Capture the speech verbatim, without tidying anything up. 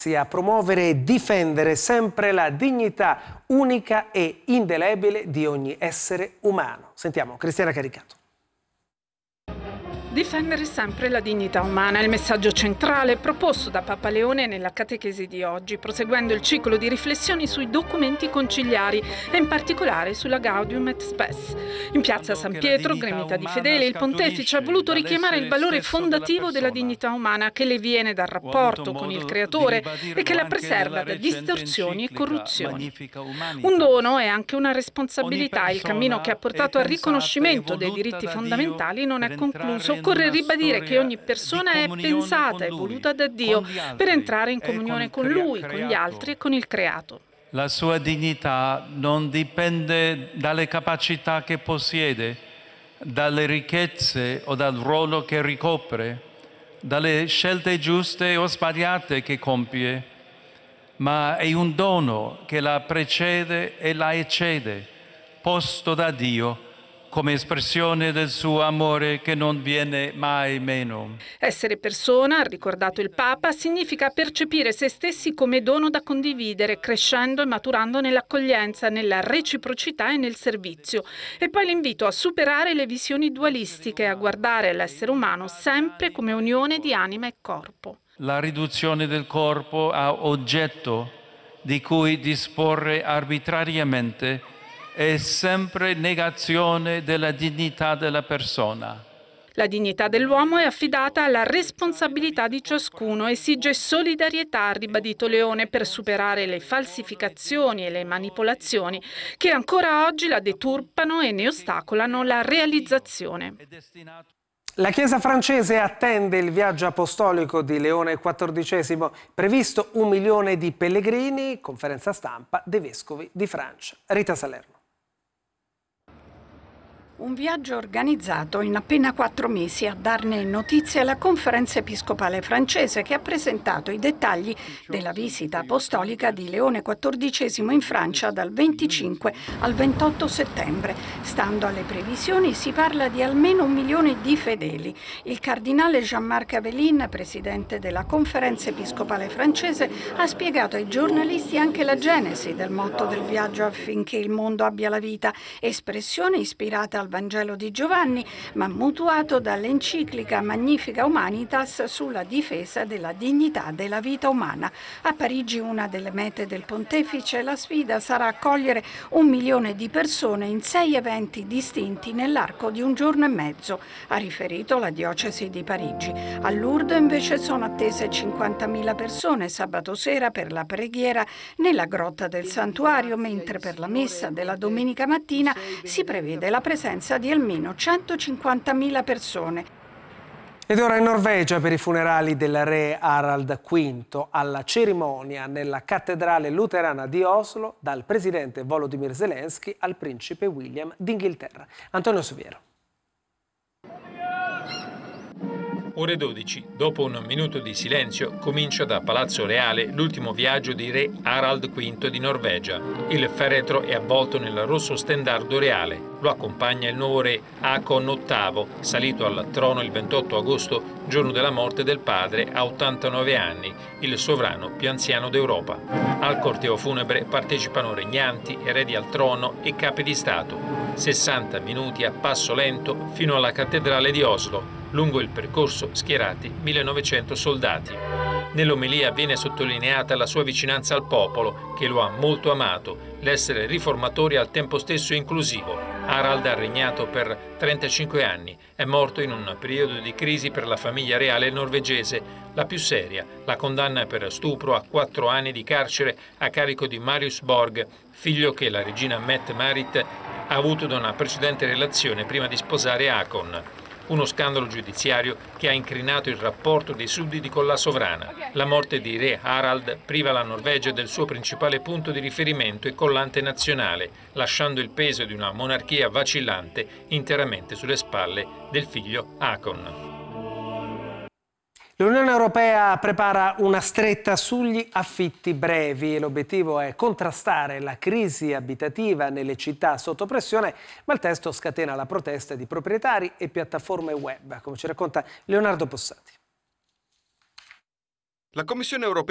a promuovere e difendere sempre la dignità unica e indelebile di ogni essere umano. Sentiamo Cristiana Caricato. Difendere sempre la dignità umana è il messaggio centrale proposto da Papa Leone nella catechesi di oggi, proseguendo il ciclo di riflessioni sui documenti conciliari e in particolare sulla Gaudium et Spes. In piazza San Pietro, gremita di fedeli, il pontefice ha voluto richiamare il valore fondativo della dignità umana che le viene dal rapporto con il Creatore e che la preserva da distorsioni e corruzioni. Un dono è anche una responsabilità. Il cammino che ha portato al riconoscimento dei diritti fondamentali non è concluso. Occorre ribadire che ogni persona è pensata e voluta da Dio per entrare in comunione con Lui, con gli altri e con il creato. La sua dignità non dipende dalle capacità che possiede, dalle ricchezze o dal ruolo che ricopre, dalle scelte giuste o sbagliate che compie, ma è un dono che la precede e la eccede, posto da Dio come espressione del suo amore che non viene mai meno. Essere persona, ha ricordato il Papa, significa percepire se stessi come dono da condividere, crescendo e maturando nell'accoglienza, nella reciprocità e nel servizio. E poi l'invito a superare le visioni dualistiche e a guardare l'essere umano sempre come unione di anima e corpo. La riduzione del corpo a oggetto di cui disporre arbitrariamente è sempre negazione della dignità della persona. La dignità dell'uomo è affidata alla responsabilità di ciascuno, esige solidarietà, ha ribadito Leone, per superare le falsificazioni e le manipolazioni che ancora oggi la deturpano e ne ostacolano la realizzazione. La Chiesa francese attende il viaggio apostolico di Leone quattordicesimo, previsto un milione di pellegrini, conferenza stampa dei vescovi di Francia. Rita Salerno. Un viaggio organizzato in appena quattro mesi. A darne notizie la Conferenza Episcopale francese, che ha presentato i dettagli della visita apostolica di Leone quattordicesimo in Francia dal venticinque al ventotto settembre. Stando alle previsioni si parla di almeno un milione di fedeli. Il cardinale Jean-Marc Aveline, presidente della Conferenza Episcopale francese, ha spiegato ai giornalisti anche la genesi del motto del viaggio affinché il mondo abbia la vita, espressione ispirata al Vangelo di Giovanni, ma mutuato dall'enciclica Magnifica Humanitas sulla difesa della dignità della vita umana. A Parigi, una delle mete del pontefice, la sfida sarà accogliere un milione di persone in sei eventi distinti nell'arco di un giorno e mezzo, ha riferito la diocesi di Parigi. A Lourdes invece sono attese cinquantamila persone sabato sera per la preghiera nella grotta del santuario, mentre per la messa della domenica mattina si prevede la presenza di almeno centocinquantamila persone. Ed ora in Norvegia per i funerali del re Harald quinto, alla cerimonia nella cattedrale luterana di Oslo, dal presidente Volodymyr Zelensky al principe William d'Inghilterra. Antonio Soviero. Ore dodici, dopo un minuto di silenzio, comincia da Palazzo Reale l'ultimo viaggio di re Harald quinto di Norvegia. Il feretro è avvolto nel rosso stendardo reale. Lo accompagna il nuovo re Haakon ottavo, salito al trono il ventotto agosto, giorno della morte del padre, a ottantanove anni, il sovrano più anziano d'Europa. Al corteo funebre partecipano regnanti, eredi al trono e capi di Stato. sessanta minuti a passo lento fino alla cattedrale di Oslo. Lungo il percorso schierati millenovecento soldati. Nell'omelia viene sottolineata la sua vicinanza al popolo, che lo ha molto amato, l'essere riformatore e al tempo stesso inclusivo. Harald ha regnato per trentacinque anni, è morto in un periodo di crisi per la famiglia reale norvegese, la più seria, la condanna per stupro a quattro anni di carcere a carico di Marius Borg, figlio che la regina Mette-Marit ha avuto da una precedente relazione prima di sposare Haakon. Uno scandalo giudiziario che ha incrinato il rapporto dei sudditi con la sovrana. La morte di re Harald priva la Norvegia del suo principale punto di riferimento e collante nazionale, lasciando il peso di una monarchia vacillante interamente sulle spalle del figlio Haakon. L'Unione Europea prepara una stretta sugli affitti brevi e l'obiettivo è contrastare la crisi abitativa nelle città sotto pressione, ma il testo scatena la protesta di proprietari e piattaforme web, come ci racconta Leonardo Possati. La Commissione europea